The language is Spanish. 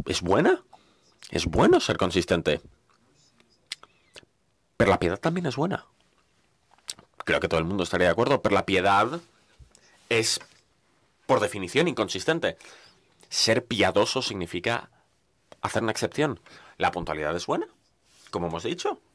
es buena. Es bueno ser consistente. Pero la piedad también es buena. Creo que todo el mundo estaría de acuerdo, pero la piedad es, por definición, inconsistente. Ser piadoso significa hacer una excepción. La puntualidad es buena, como hemos dicho.